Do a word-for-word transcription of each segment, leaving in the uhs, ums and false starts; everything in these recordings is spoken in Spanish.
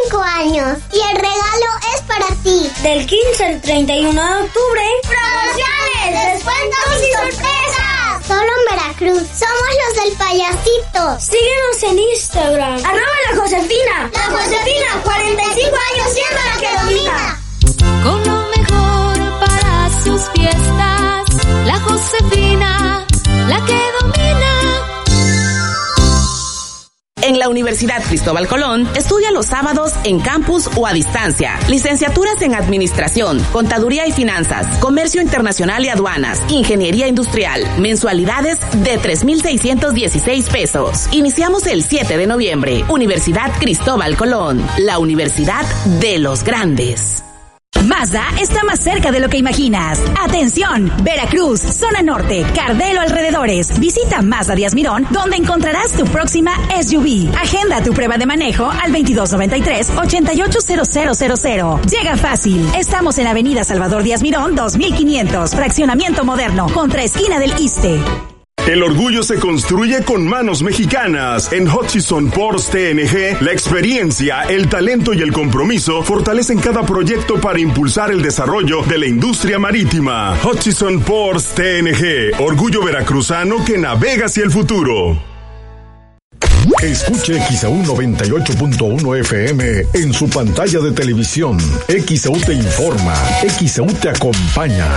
cinco años y el regalo es para ti. Del quince al treinta y uno de octubre, promociones, descuentos y sorpresas. Solo en Veracruz. Somos los del payasito. Síguenos en Instagram. Arroba la Josefina. La Josefina, cuarenta y cinco años siendo la que domina. Con lo mejor para sus fiestas, la Josefina, la que domina. En la Universidad Cristóbal Colón, estudia los sábados en campus o a distancia. Licenciaturas en Administración, Contaduría y Finanzas, Comercio Internacional y Aduanas, Ingeniería Industrial. Mensualidades de tres mil seiscientos dieciséis pesos. Iniciamos el siete de noviembre. Universidad Cristóbal Colón, la universidad de los grandes. Mazda está más cerca de lo que imaginas. Atención, Veracruz, zona norte, Cardelo alrededores. Visita Mazda Díaz Mirón, donde encontrarás tu próxima S U V. Agenda tu prueba de manejo al veintidós noventa y tres, ochenta y ocho cero cero cero cero. Llega fácil. Estamos en Avenida Salvador Díaz Mirón, dos mil quinientos. Fraccionamiento moderno, contra esquina del Iste. El orgullo se construye con manos mexicanas. En Hutchison Ports T N G, la experiencia, el talento y el compromiso fortalecen cada proyecto para impulsar el desarrollo de la industria marítima. Hutchison Ports T N G, orgullo veracruzano que navega hacia el futuro. Escuche X A U noventa y ocho punto uno F M en su pantalla de televisión. X A U te informa, X A U te acompaña.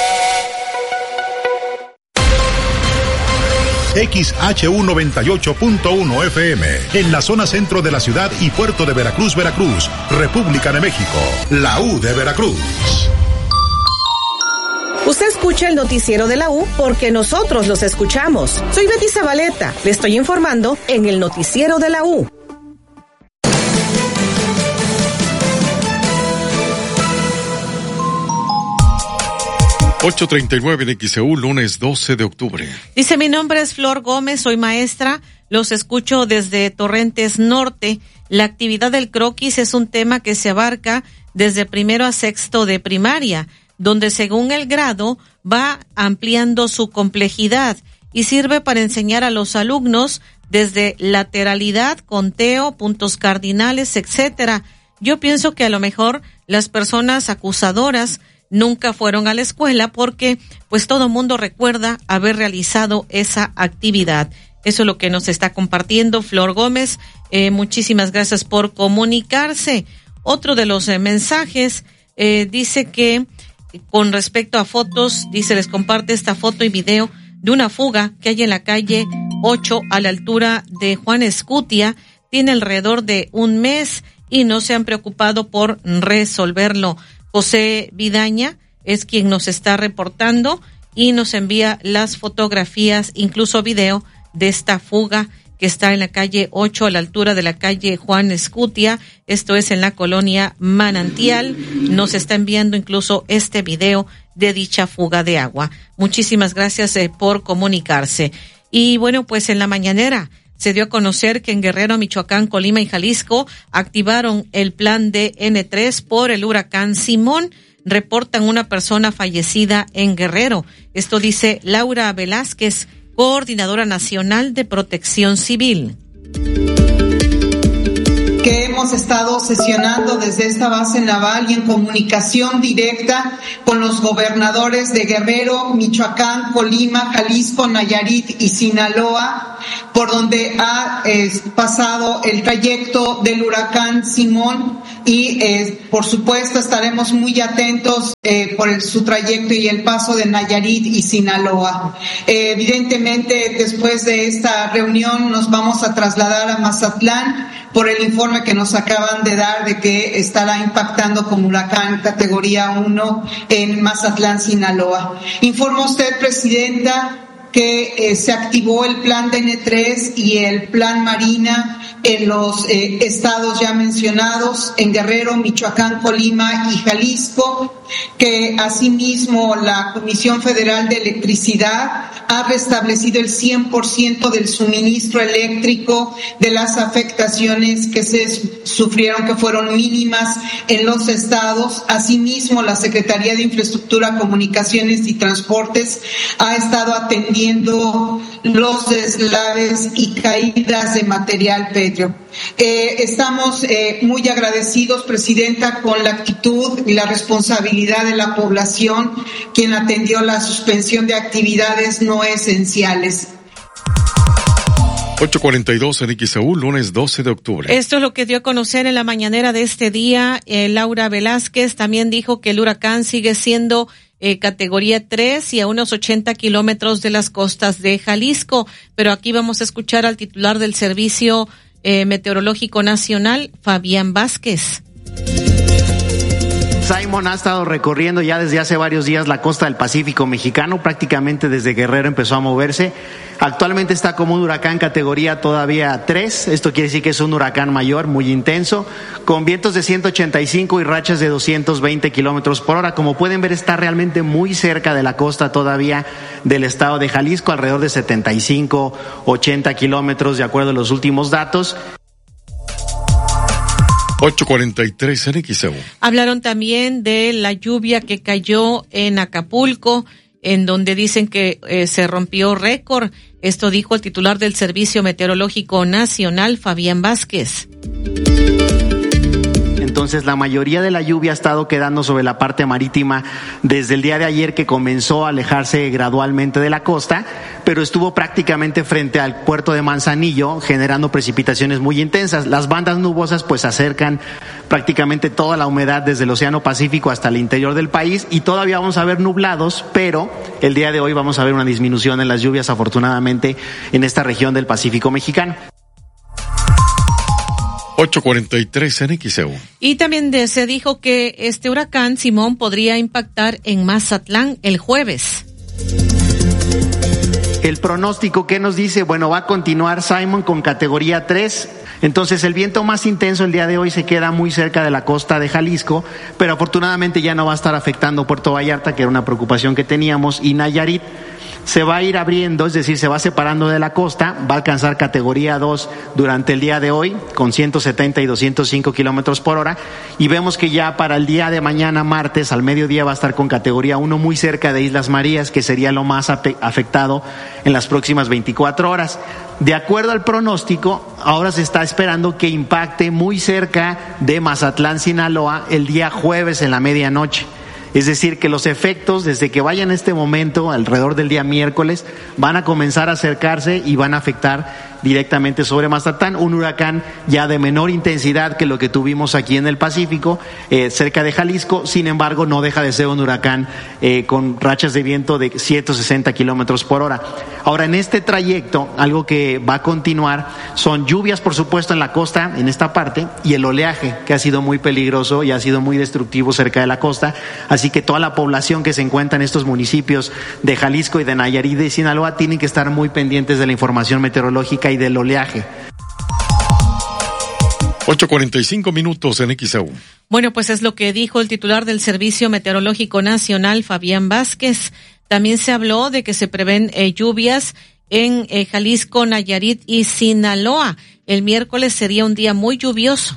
X H U noventa y ocho punto uno F M, en la zona centro de la ciudad y puerto de Veracruz, Veracruz, República de México, la U de Veracruz. Usted escucha el noticiero de la U porque nosotros los escuchamos. Soy Betty Zabaleta, le estoy informando en el noticiero de la U. ocho treinta y nueve en X E U, lunes doce de octubre. Dice, mi nombre es Flor Gómez, soy maestra, los escucho desde Torrentes Norte. La actividad del croquis es un tema que se abarca desde primero a sexto de primaria, donde según el grado va ampliando su complejidad y sirve para enseñar a los alumnos desde lateralidad, conteo, puntos cardinales, etcétera. Yo pienso que a lo mejor las personas acusadoras nunca fueron a la escuela porque pues todo mundo recuerda haber realizado esa actividad. Eso es lo que nos está compartiendo Flor Gómez. Eh, muchísimas gracias por comunicarse. Otro de los eh, mensajes eh, dice que con respecto a fotos, dice, les comparte esta foto y video de una fuga que hay en la calle ocho a la altura de Juan Escutia. Tiene alrededor de un mes y no se han preocupado por resolverlo. José Vidaña es quien nos está reportando y nos envía las fotografías, incluso video, de esta fuga que está en la calle ocho a la altura de la calle Juan Escutia. Esto es en la colonia Manantial. Nos está enviando incluso este video de dicha fuga de agua. Muchísimas gracias eh, por comunicarse. Y bueno, pues en la mañanera se dio a conocer que en Guerrero, Michoacán, Colima y Jalisco activaron el plan de N tres por el huracán Simón. Reportan una persona fallecida en Guerrero. Esto dice Laura Velázquez, coordinadora nacional de Protección Civil. Que hemos estado sesionando desde esta base naval y en comunicación directa con los gobernadores de Guerrero, Michoacán, Colima, Jalisco, Nayarit y Sinaloa, por donde ha eh, pasado el trayecto del huracán Simón y eh, por supuesto estaremos muy atentos eh, por el, su trayecto y el paso de Nayarit y Sinaloa. Eh, evidentemente después de esta reunión nos vamos a trasladar a Mazatlán por el informe que nos acaban de dar de que estará impactando como huracán categoría uno en Mazatlán, Sinaloa. Informa usted, Presidenta, que eh, se activó el plan de N tres y el plan Marina en los eh, estados ya mencionados, en Guerrero, Michoacán, Colima y Jalisco, que asimismo la Comisión Federal de Electricidad ha restablecido el cien por ciento del suministro eléctrico de las afectaciones que se sufrieron, que fueron mínimas en los estados. Asimismo, la Secretaría de Infraestructura, Comunicaciones y Transportes ha estado atendiendo habiendo los deslaves y caídas de material pétreo. Eh, estamos eh, muy agradecidos, Presidenta, con la actitud y la responsabilidad de la población, quien atendió la suspensión de actividades no esenciales. ocho cuarenta y dos en X E U, lunes doce de octubre. Esto es lo que dio a conocer en la mañanera de este día. Eh, Laura Velázquez también dijo que el huracán sigue siendo eh, categoría tres y a unos ochenta kilómetros de las costas de Jalisco. Pero aquí vamos a escuchar al titular del Servicio eh, Meteorológico Nacional, Fabián Vázquez. Simon ha estado recorriendo ya desde hace varios días la costa del Pacífico mexicano, prácticamente desde Guerrero empezó a moverse. Actualmente está como un huracán categoría todavía tres, esto quiere decir que es un huracán mayor, muy intenso, con vientos de ciento ochenta y cinco y rachas de doscientos veinte kilómetros por hora. Como pueden ver, está realmente muy cerca de la costa todavía del estado de Jalisco, alrededor de setenta y cinco, ochenta kilómetros de acuerdo a los últimos datos. ocho cuarenta y tres en X E U. Hablaron también de la lluvia que cayó en Acapulco, en donde dicen que eh, se rompió récord. Esto dijo el titular del Servicio Meteorológico Nacional, Fabián Vázquez. Entonces, la mayoría de la lluvia ha estado quedando sobre la parte marítima desde el día de ayer, que comenzó a alejarse gradualmente de la costa, pero estuvo prácticamente frente al puerto de Manzanillo, generando precipitaciones muy intensas. Las bandas nubosas pues acercan prácticamente toda la humedad desde el Océano Pacífico hasta el interior del país, y todavía vamos a ver nublados, pero el día de hoy vamos a ver una disminución en las lluvias, afortunadamente, en esta región del Pacífico mexicano. ocho cuarenta y tres en X E U. Y también de, se dijo que este huracán Simón podría impactar en Mazatlán el jueves. El pronóstico, ¿qué nos dice? Bueno, va a continuar Simon con categoría tres. Entonces, el viento más intenso el día de hoy se queda muy cerca de la costa de Jalisco, pero afortunadamente ya no va a estar afectando Puerto Vallarta, que era una preocupación que teníamos, y Nayarit. Se va a ir abriendo, es decir, se va separando de la costa, va a alcanzar categoría dos durante el día de hoy, con ciento setenta y doscientos cinco kilómetros por hora, y vemos que ya para el día de mañana, martes, al mediodía, va a estar con categoría uno muy cerca de Islas Marías, que sería lo más afectado en las próximas veinticuatro horas. De acuerdo al pronóstico, ahora se está esperando que impacte muy cerca de Mazatlán, Sinaloa, el día jueves en la medianoche. Es decir, que los efectos, desde que vaya en este momento, alrededor del día miércoles, van a comenzar a acercarse y van a afectar directamente sobre Mazatlán, un huracán ya de menor intensidad que lo que tuvimos aquí en el Pacífico, eh, cerca de Jalisco. Sin embargo, no deja de ser un huracán eh, con rachas de viento de ciento sesenta kilómetros por hora. Ahora, en este trayecto, algo que va a continuar son lluvias, por supuesto, en la costa, en esta parte, y el oleaje, que ha sido muy peligroso y ha sido muy destructivo cerca de la costa. Así que toda la población que se encuentra en estos municipios de Jalisco y de Nayarit y de Sinaloa tienen que estar muy pendientes de la información meteorológica y del oleaje. ocho cuarenta y cinco minutos en X E U. Bueno, pues es lo que dijo el titular del Servicio Meteorológico Nacional, Fabián Vázquez. También se habló de que se prevén eh, lluvias en eh, Jalisco, Nayarit y Sinaloa. El miércoles sería un día muy lluvioso.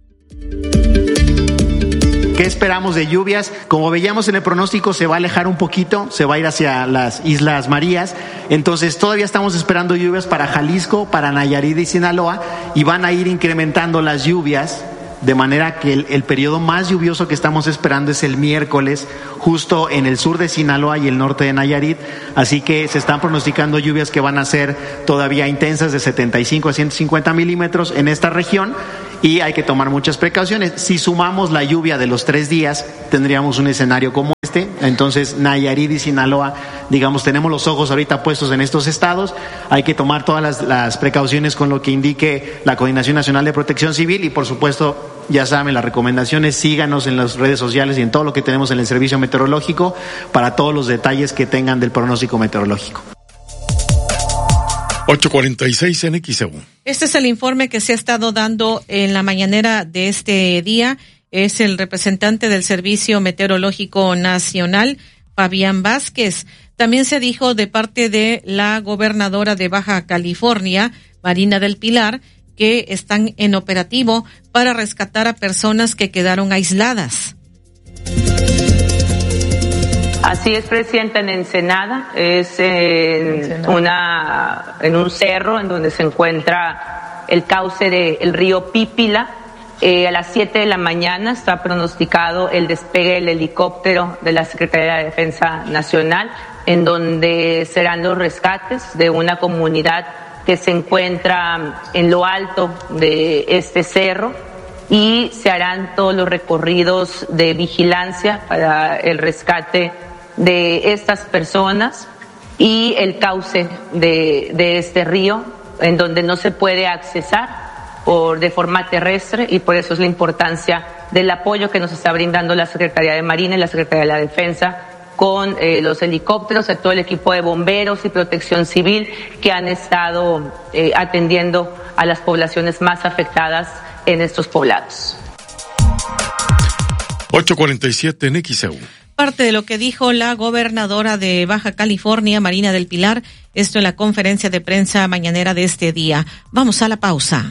¿Qué esperamos de lluvias? Como veíamos en el pronóstico, se va a alejar un poquito, se va a ir hacia las Islas Marías. Entonces, todavía estamos esperando lluvias para Jalisco, para Nayarit y Sinaloa, y van a ir incrementando las lluvias, de manera que el, el periodo más lluvioso que estamos esperando es el miércoles, justo en el sur de Sinaloa y el norte de Nayarit. Así que se están pronosticando lluvias que van a ser todavía intensas, de setenta y cinco a ciento cincuenta milímetros en esta región, y hay que tomar muchas precauciones. Si sumamos la lluvia de los tres días, tendríamos un escenario como este. Entonces, Nayarit y Sinaloa, digamos, tenemos los ojos ahorita puestos en estos estados. Hay que tomar todas las, las precauciones con lo que indique la Coordinación Nacional de Protección Civil, y por supuesto, ya saben, las recomendaciones, síganos en las redes sociales y en todo lo que tenemos en el Servicio Meteorológico para todos los detalles que tengan del pronóstico meteorológico. ocho cuarenta y seis en X E U. Este es el informe que se ha estado dando en la mañanera de este día. Es el representante del Servicio Meteorológico Nacional, Fabián Vázquez. También se dijo de parte de la gobernadora de Baja California, Marina del Pilar, que están en operativo para rescatar a personas que quedaron aisladas. Así es, Presidenta, en Ensenada, es en, una, en un cerro en donde se encuentra el cauce del río Pípila. Eh, a las siete de la mañana está pronosticado el despegue del helicóptero de la Secretaría de Defensa Nacional, en donde serán los rescates de una comunidad que se encuentra en lo alto de este cerro, y se harán todos los recorridos de vigilancia para el rescate de estas personas y el cauce de, de este río, en donde no se puede accesar por, de forma terrestre, y por eso es la importancia del apoyo que nos está brindando la Secretaría de Marina y la Secretaría de la Defensa con eh, los helicópteros, a todo el equipo de bomberos y protección civil que han estado eh, atendiendo a las poblaciones más afectadas en estos poblados. ocho cuarenta y siete en X E U. Parte de lo que dijo la gobernadora de Baja California, Marina del Pilar, esto en la conferencia de prensa mañanera de este día. Vamos a la pausa.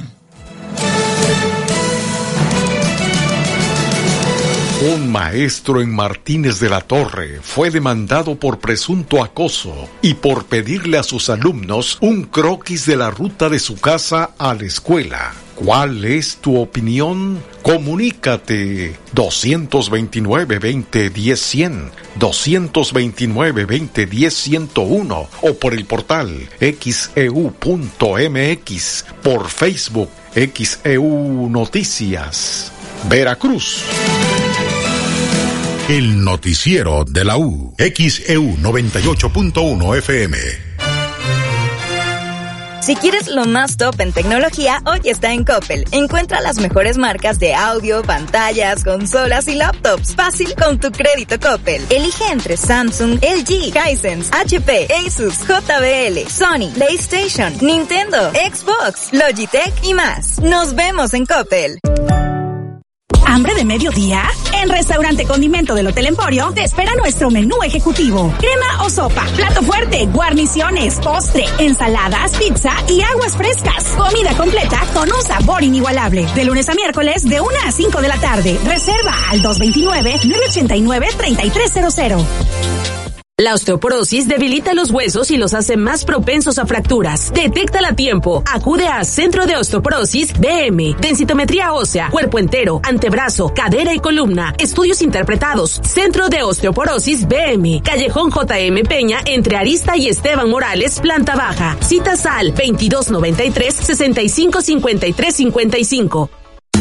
Un maestro en Martínez de la Torre fue demandado por presunto acoso y por pedirle a sus alumnos un croquis de la ruta de su casa a la escuela. ¿Cuál es tu opinión? Comunícate dos dos nueve, veinte, diez, cien, dos dos nueve, veinte, diez, ciento uno o por el portal x e u punto m x, por Facebook X E U Noticias. Veracruz. El noticiero de la U. X E U noventa y ocho punto uno F M. Si quieres lo más top en tecnología, hoy está en Coppel. Encuentra las mejores marcas de audio, pantallas, consolas y laptops. Fácil con tu crédito Coppel. Elige entre Samsung, L G, Hisense, H P, Asus, J B L, Sony, PlayStation, Nintendo, Xbox, Logitech y más. Nos vemos en Coppel. ¿Hambre de mediodía? En Restaurante Condimento del Hotel Emporio te espera nuestro menú ejecutivo. Crema o sopa, plato fuerte, guarniciones, postre, ensaladas, pizza y aguas frescas. Comida completa con un sabor inigualable. De lunes a miércoles de una a cinco de la tarde. Reserva al dos dos nueve, nueve ocho nueve, tres tres cero cero. La osteoporosis debilita los huesos y los hace más propensos a fracturas. Detéctala a tiempo. Acude a Centro de Osteoporosis B M. Densitometría ósea, cuerpo entero, antebrazo, cadera y columna. Estudios interpretados. Centro de Osteoporosis B M. Callejón J M Peña, entre Arista y Esteban Morales, planta baja. Citas al veintidós noventa y tres, sesenta y cinco cincuenta y tres cincuenta y cinco.